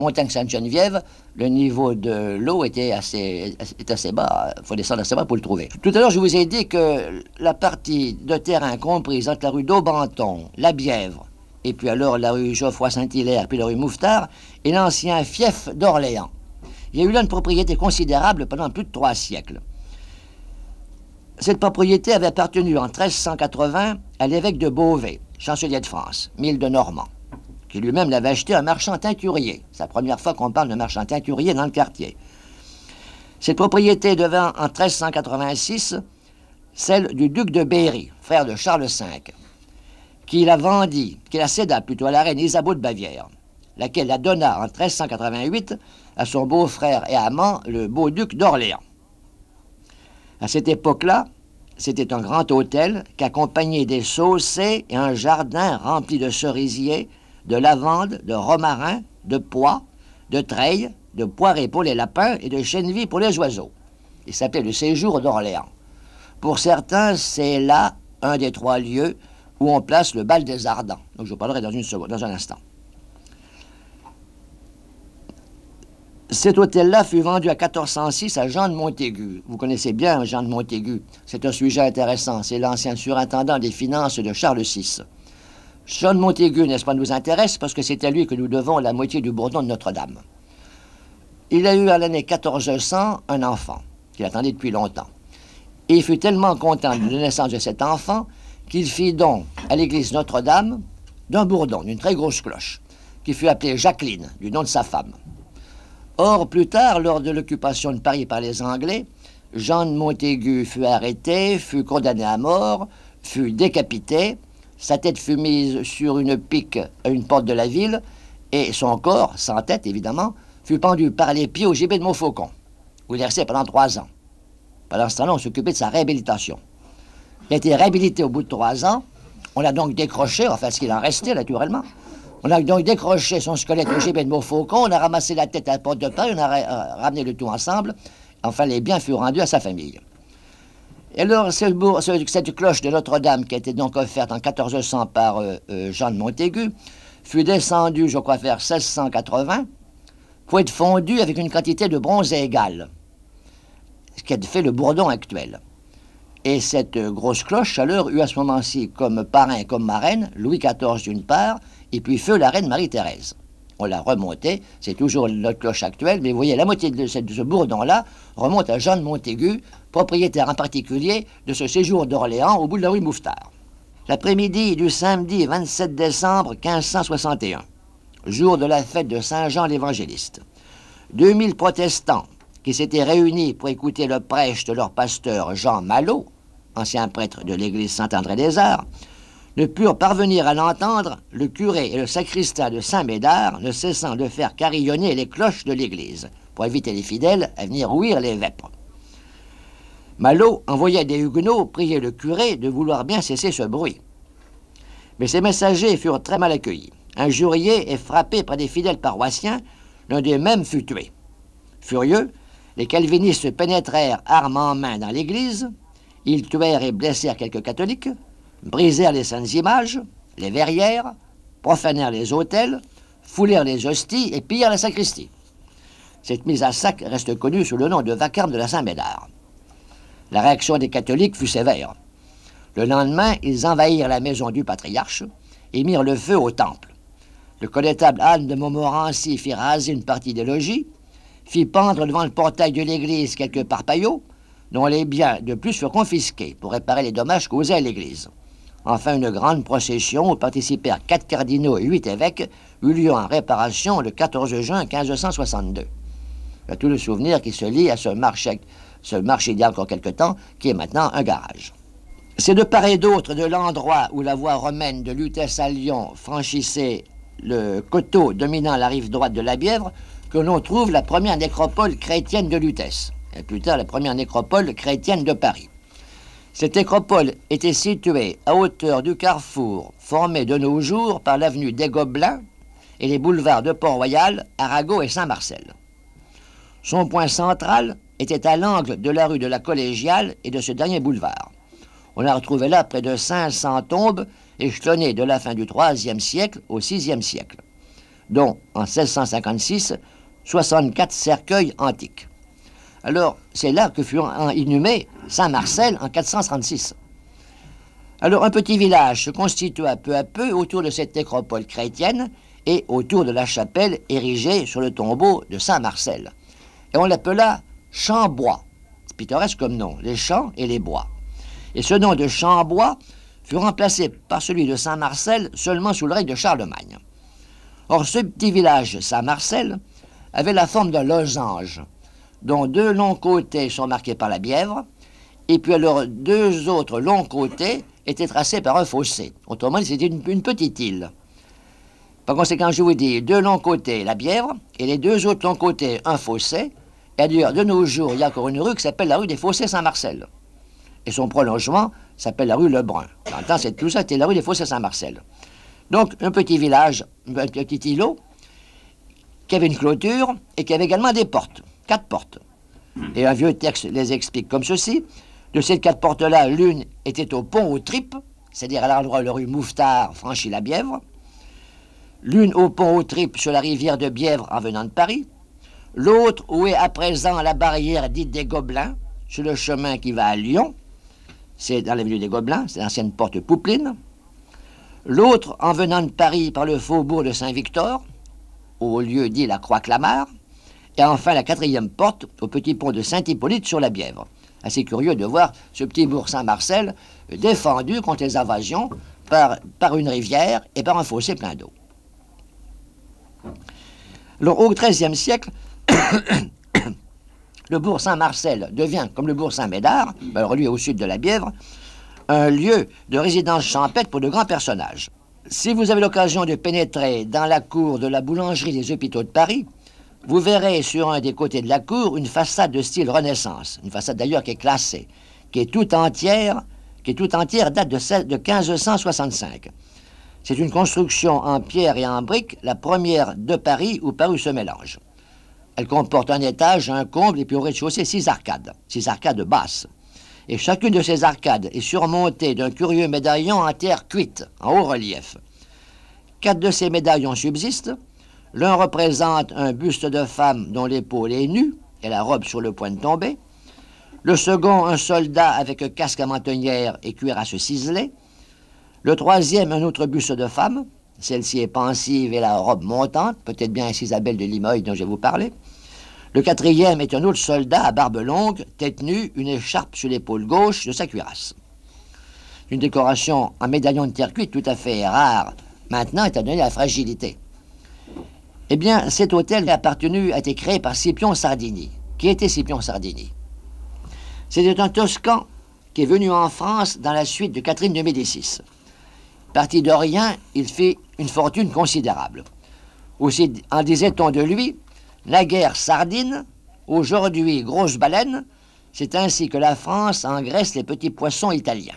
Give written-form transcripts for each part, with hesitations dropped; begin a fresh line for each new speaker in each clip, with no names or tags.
Montagne Sainte-Geneviève, le niveau de l'eau était assez bas. Il faut descendre assez bas pour le trouver. Tout à l'heure, je vous ai dit que la partie de terrain comprise entre la rue d'Aubenton, la Bièvre, et puis alors la rue Geoffroy-Saint-Hilaire, puis la rue Mouffetard, est l'ancien fief d'Orléans. Il y a eu là une propriété considérable pendant plus de 3 siècles. Cette propriété avait appartenu en 1380 à l'évêque de Beauvais, chancelier de France, Mille de Normand, qui lui-même l'avait acheté à un marchand teinturier. C'est la première fois qu'on parle de marchand teinturier dans le quartier. Cette propriété devint en 1386 celle du duc de Berry, frère de Charles V, qui la céda plutôt à la reine Isabeau de Bavière, laquelle la donna en 1388 à son beau-frère et amant, le beau-duc d'Orléans. À cette époque-là, c'était un grand hôtel qu'accompagnaient des saussaies et un jardin rempli de cerisiers, de lavandes, de romarins, de pois, de treilles, de poirées pour les lapins et de chènevis pour les oiseaux. Il s'appelait le séjour d'Orléans. Pour certains, c'est là un des 3 lieux où on place le bal des Ardents. Donc je vous parlerai dans un instant. Cet hôtel-là fut vendu à 1406 à Jean de Montaigu. Vous connaissez bien Jean de Montaigu. C'est un sujet intéressant. C'est l'ancien surintendant des finances de Charles VI. Jean de Montaigu, n'est-ce pas, nous intéresse parce que c'est à lui que nous devons la moitié du bourdon de Notre-Dame. Il a eu à l'année 1400 un enfant qu'il attendait depuis longtemps. Et il fut tellement content de la naissance de cet enfant qu'il fit don à l'église Notre-Dame d'un bourdon, d'une très grosse cloche, qui fut appelée Jacqueline, du nom de sa femme. Or, plus tard, lors de l'occupation de Paris par les Anglais, Jean de Montaigu fut arrêté, fut condamné à mort, fut décapité, sa tête fut mise sur une pique à une porte de la ville, et son corps, sans tête évidemment, fut pendu par les pieds au gibet de Montfaucon, où il est resté pendant 3 ans. Pendant ce temps-là, on s'occupait de sa réhabilitation. Il a été réhabilité au bout de 3 ans. On l'a donc décroché, enfin ce qu'il en restait naturellement. On a donc décroché son squelette au gibet de Montfaucon, on a ramassé la tête à la porte de Paris, on a ramené le tout ensemble. Enfin, les biens furent rendus à sa famille. Et alors, cette cloche de Notre-Dame, qui a été donc offerte en 1400 par Jean de Montaigu, fut descendue, je crois, vers 1680, pour être fondue avec une quantité de bronze égale, ce qui a fait le bourdon actuel. Et cette grosse cloche, alors, eut à ce moment-ci comme parrain et comme marraine Louis XIV d'une part, et puis feu la reine Marie-Thérèse. On l'a remontée, c'est toujours notre cloche actuelle, mais vous voyez, la moitié de ce bourdon-là remonte à Jean de Montaigu, propriétaire en particulier de ce séjour d'Orléans au bout de la rue Mouffetard. L'après-midi du samedi 27 décembre 1561, jour de la fête de Saint-Jean l'Évangéliste, 2000 protestants qui s'étaient réunis pour écouter le prêche de leur pasteur Jean Malot, ancien prêtre de l'église Saint-André-des-Arts, ne purent parvenir à l'entendre, le curé et le sacristain de Saint-Médard ne cessant de faire carillonner les cloches de l'église pour éviter les fidèles à venir ouïr les vêpres. Malot envoya des huguenots prier le curé de vouloir bien cesser ce bruit. Mais ces messagers furent très mal accueillis. Injuriés et frappés par des fidèles paroissiens, l'un des mêmes fut tué. Furieux, les calvinistes pénétrèrent armes en main dans l'église, ils tuèrent et blessèrent quelques catholiques, brisèrent les saintes images, les verrières, profanèrent les autels, foulèrent les hosties et pillèrent la sacristie. Cette mise à sac reste connue sous le nom de vacarme de la Saint-Médard. La réaction des catholiques fut sévère. Le lendemain, ils envahirent la maison du patriarche et mirent le feu au temple. Le connétable Anne de Montmorency fit raser une partie des logis, fit pendre devant le portail de l'église quelques parpaillots, dont les biens de plus furent confisqués pour réparer les dommages causés à l'église. Enfin, une grande procession où participèrent 4 cardinaux et 8 évêques eut lieu en réparation le 14 juin 1562. Il y a tout le souvenir qui se lie à ce marché d'il y a encore quelque temps, qui est maintenant un garage. C'est de part et d'autre de l'endroit où la voie romaine de Lutèce à Lyon franchissait le coteau dominant la rive droite de la Bièvre que l'on trouve la première nécropole chrétienne de Lutèce, et plus tard la première nécropole chrétienne de Paris. Cette nécropole était située à hauteur du carrefour formé de nos jours par l'avenue des Gobelins et les boulevards de Port-Royal, Arago et Saint-Marcel. Son point central était à l'angle de la rue de la Collégiale et de ce dernier boulevard. On a retrouvé là près de 500 tombes échelonnées de la fin du IIIe siècle au VIe siècle. dont, en 1656, 64 cercueils antiques. Alors, c'est là que fut inhumé Saint-Marcel en 436. Alors, un petit village se constitua peu à peu autour de cette nécropole chrétienne et autour de la chapelle érigée sur le tombeau de Saint-Marcel. Et on l'appela Chambois. C'est pittoresque comme nom, les champs et les bois. Et ce nom de Chambois fut remplacé par celui de Saint-Marcel seulement sous le règne de Charlemagne. Or, ce petit village Saint-Marcel avait la forme d'un losange, dont 2 longs côtés sont marqués par la Bièvre, et puis alors 2 autres longs côtés étaient tracés par un fossé. Autrement dit, c'était une petite île. Par conséquent, je vous dis, 2 longs côtés, la Bièvre, et les 2 autres longs côtés, un fossé. Et d'ailleurs, de nos jours, il y a encore une rue qui s'appelle la rue des Fossés Saint-Marcel. Et son prolongement s'appelle la rue Lebrun. Dans le temps, tout ça, c'était la rue des Fossés Saint-Marcel. Donc, un petit village, un petit îlot, qui avait une clôture et qui avait également des portes, 4 portes. Et un vieux texte les explique comme ceci. De ces 4 portes-là, l'une était au pont aux Tripes, c'est-à-dire à l'endroit où la rue Mouffetard franchit la Bièvre. L'une au pont aux Tripes sur la rivière de Bièvre en venant de Paris. L'autre où est à présent la barrière dite des Gobelins, sur le chemin qui va à Lyon. C'est dans l'avenue des Gobelins, c'est l'ancienne porte Poupeline. L'autre en venant de Paris par le faubourg de Saint-Victor, au lieu dit la Croix-Clamart. Et enfin la 4e porte au petit pont de Saint-Hippolyte sur la Bièvre. Assez curieux de voir ce petit bourg Saint-Marcel défendu contre les invasions par une rivière et par un fossé plein d'eau. Alors, au XIIIe siècle, le bourg Saint-Marcel devient, comme le bourg Saint-Médard, alors lui au sud de la Bièvre, un lieu de résidence champêtre pour de grands personnages. Si vous avez l'occasion de pénétrer dans la cour de la boulangerie des Hôpitaux de Paris, vous verrez sur un des côtés de la cour une façade de style Renaissance, une façade d'ailleurs qui est classée, qui est tout entière date de 1565. C'est une construction en pierre et en briques, la première de Paris où Paris se mélange. Elle comporte un étage, un comble et puis au rez-de-chaussée 6 arcades basses. Et chacune de ces arcades est surmontée d'un curieux médaillon en terre cuite, en haut relief. 4 de ces médaillons subsistent. L'un représente un buste de femme dont l'épaule est nue et la robe sur le point de tomber. Le second, un soldat avec casque à mentonnière et cuirasse ciselée. Le troisième, un autre buste de femme. Celle-ci est pensive et la robe montante, peut-être bien Isabelle de Limoges dont je vais vous parler. Le 4e est un autre soldat à barbe longue, tête nue, une écharpe sur l'épaule gauche de sa cuirasse. Une décoration en médaillon de terre cuite tout à fait rare, maintenant étant donné la fragilité. Eh bien, cet hôtel a été créé par Scipion Sardini. Qui était Scipion Sardini? C'était un Toscan qui est venu en France dans la suite de Catherine de Médicis. Parti de rien, il fit une fortune considérable. Aussi en disait-on de lui, naguère sardine, aujourd'hui grosse baleine, c'est ainsi que la France engraisse les petits poissons italiens.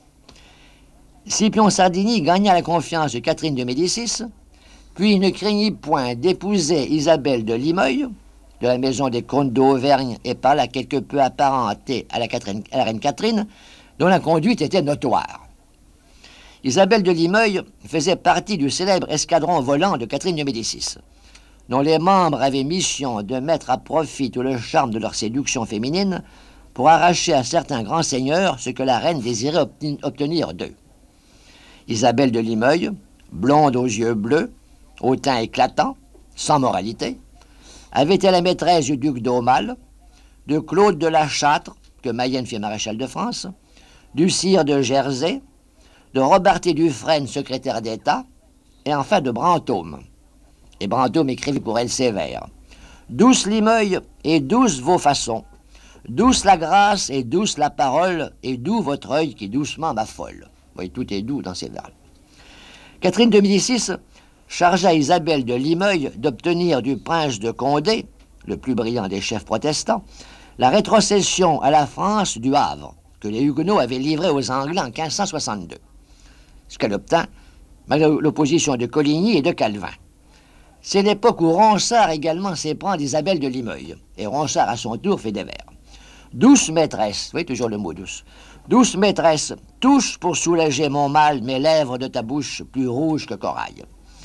Scipion Sardini gagna la confiance de Catherine de Médicis, puis il ne craignit point d'épouser Isabelle de Limoges, de la maison des comtes d'Auvergne et par là quelque peu apparentée à la reine Catherine, dont la conduite était notoire. Isabelle de Limoges faisait partie du célèbre escadron volant de Catherine de Médicis, dont les membres avaient mission de mettre à profit tout le charme de leur séduction féminine pour arracher à certains grands seigneurs ce que la reine désirait obtenir d'eux. Isabelle de Limoges, blonde aux yeux bleus, au teint éclatant, sans moralité, avait été la maîtresse du duc d'Aumale, de Claude de la Châtre, que Mayenne fit maréchal de France, du sire de Jersey, de Roberté Dufresne, secrétaire d'État, et enfin de Brantôme. Et Brantôme écrivit pour elle sévère. Douce Limoges et douce vos façons, douce la grâce et douce la parole, et doux votre œil qui doucement m'affole. Vous voyez, tout est doux dans ces vers. Catherine de Médicis chargea Isabelle de Limoges d'obtenir du prince de Condé, le plus brillant des chefs protestants, la rétrocession à la France du Havre, que les Huguenots avaient livré aux Anglais en 1562. Ce qu'elle obtint, malgré l'opposition de Coligny et de Calvin. C'est l'époque où Ronsard également s'éprend d'Isabelle de Limoges, et Ronsard à son tour fait des vers. Douce maîtresse, vous voyez toujours le mot douce, douce maîtresse, touche pour soulager mon mal mes lèvres de ta bouche plus rouges que corail.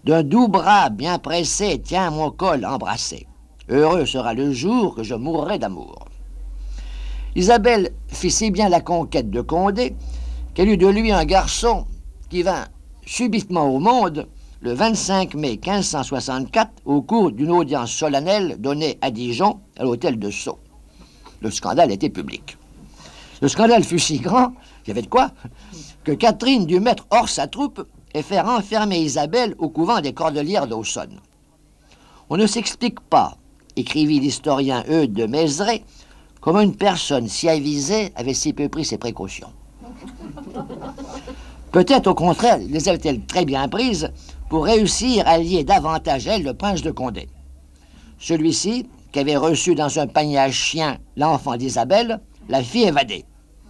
D'un doux bras bien pressé, tiens mon col embrassé. Heureux sera le jour que je mourrai d'amour. Isabelle fit si bien la conquête de Condé qu'elle eut de lui un garçon qui vint subitement au monde le 25 mai 1564 au cours d'une audience solennelle donnée à Dijon à l'hôtel de Sceaux. Le scandale était public. Le scandale fut si grand, il y avait de quoi, que Catherine dut mettre hors sa troupe et faire enfermer Isabelle au couvent des Cordelières d'Aussonne. On ne s'explique pas, écrivit l'historien Eudes de Mézeray, comment une personne si avisée avait si peu pris ses précautions. Peut-être au contraire les avait-elle très bien prises pour réussir à lier davantage elle le prince de Condé. Celui-ci, qui avait reçu dans un panier à chien l'enfant d'Isabelle, la fit évader.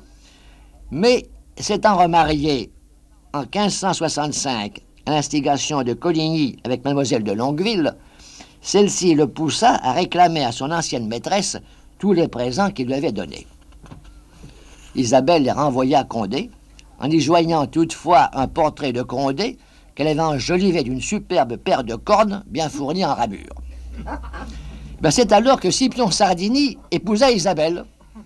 Mais s'étant remarié en 1565 à l'instigation de Coligny avec mademoiselle de Longueville, celle-ci le poussa à réclamer à son ancienne maîtresse tous les présents qu'il lui avait donnés. Isabelle les renvoya à Condé, en y joignant toutefois un portrait de Condé qu'elle avait enjolivé d'une superbe paire de cornes bien fournies en ramure. C'est alors que Scipion Sardini épousa Isabelle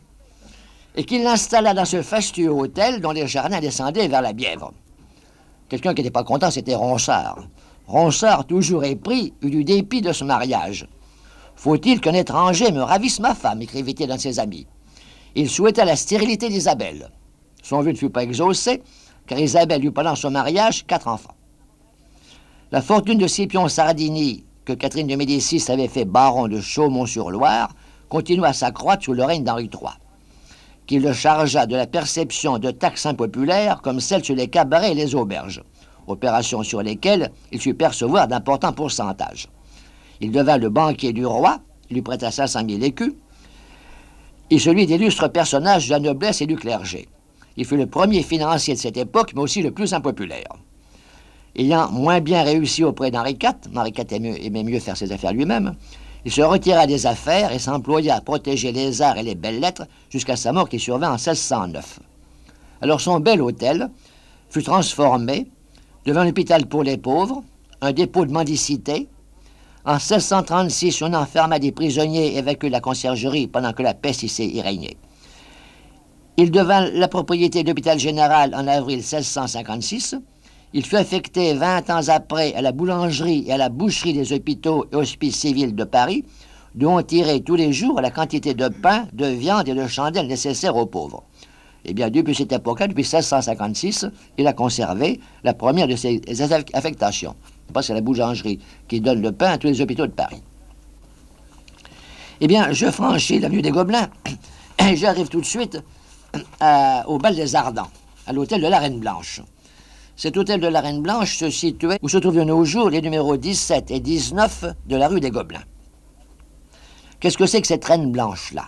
et qu'il l'installa dans ce fastueux hôtel dont les jardins descendaient vers la Bièvre. Quelqu'un qui n'était pas content, c'était Ronsard. Ronsard, toujours épris, eut du dépit de ce mariage. « Faut-il qu'un étranger me ravisse ma femme ?» écrivit-il dans ses amis. Il souhaitait la stérilité d'Isabelle. Son vœu ne fut pas exaucé, car Isabelle eut pendant son mariage 4 enfants. La fortune de Scipion Sardini, que Catherine de Médicis avait fait baron de Chaumont-sur-Loire, continua à s'accroître sous le règne d'Henri III, qui le chargea de la perception de taxes impopulaires comme celles sur les cabarets et les auberges, opérations sur lesquelles il sut percevoir d'importants pourcentages. Il devint le banquier du roi, il lui prêta 500 000 écus, et celui d'illustres personnages de la noblesse et du clergé. Il fut le premier financier de cette époque, mais aussi le plus impopulaire. Ayant moins bien réussi auprès d'Henri IV, Henri IV aimait mieux faire ses affaires lui-même, il se retira des affaires et s'employa à protéger les arts et les belles lettres jusqu'à sa mort qui survint en 1609. Alors son bel hôtel fut transformé, devint un hôpital pour les pauvres, un dépôt de mendicité. En 1636, on enferma des prisonniers et évacua la conciergerie pendant que la peste y régnait. Il devint la propriété de l'hôpital général en avril 1656. Il fut affecté 20 ans après à la boulangerie et à la boucherie des hôpitaux et hospices civils de Paris, d'où on tirait tous les jours la quantité de pain, de viande et de chandelles nécessaires aux pauvres. Eh bien, depuis cette époque-là, depuis 1656, il a conservé la première de ses affectations. C'est la boulangerie qui donne le pain à tous les hôpitaux de Paris. Eh bien, je franchis l'avenue des Gobelins et j'arrive tout de suite au bal des Ardents, à l'hôtel de la Reine Blanche. Cet hôtel de la Reine Blanche se situait où se trouvent de nos jours les numéros 17 et 19 de la rue des Gobelins. Qu'est-ce que c'est que cette Reine Blanche-là?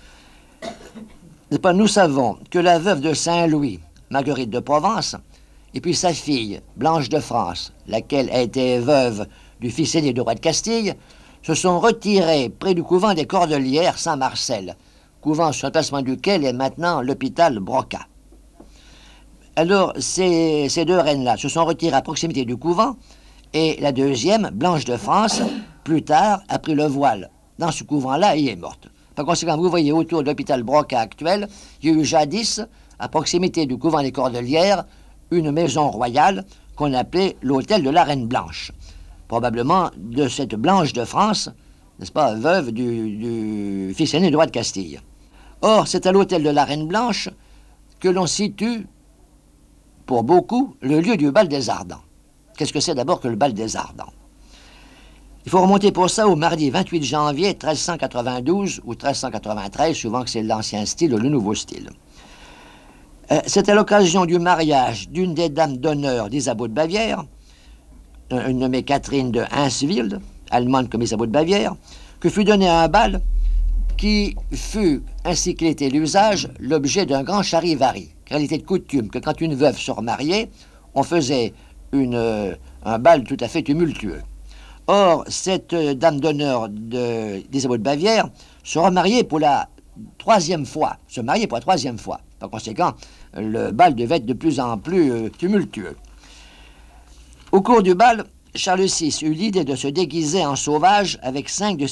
Nous savons que la veuve de Saint-Louis, Marguerite de Provence, et puis sa fille, Blanche de France, laquelle a été veuve du fils aîné du roi de Castille, se sont retirées près du couvent des Cordelières Saint-Marcel, couvent sur le placement duquel est maintenant l'hôpital Broca. Alors, ces deux reines-là se sont retirées à proximité du couvent, et la deuxième, Blanche de France, plus tard, a pris le voile dans ce couvent-là et est morte. Par conséquent, vous voyez autour de l'hôpital Broca actuel, il y a eu jadis, à proximité du couvent des Cordelières, une maison royale qu'on appelait l'hôtel de la Reine Blanche. Probablement de cette Blanche de France, n'est-ce pas, veuve du fils aîné du roi de Castille. Or, c'est à l'hôtel de la Reine Blanche que l'on situe, pour beaucoup, le lieu du bal des Ardents. Qu'est-ce que c'est d'abord que le bal des Ardents? Il faut remonter pour ça au mardi 28 janvier 1392 ou 1393, souvent que c'est l'ancien style ou le nouveau style. C'est à l'occasion du mariage d'une des dames d'honneur d'Isabeau de Bavière, une nommée Catherine de Hainswilde, allemande comme Isabeau de Bavière, que fut donné un bal qui fut, ainsi qu'il était l'usage, l'objet d'un grand charivari. Car il était de coutume que quand une veuve se remariait, on faisait un bal tout à fait tumultueux. Or, cette dame d'honneur d'Isabeau de Bavière se remariait pour la troisième fois. Par conséquent, le bal devait être de plus en plus tumultueux. Au cours du bal, Charles VI eut l'idée de se déguiser en sauvage avec 5 de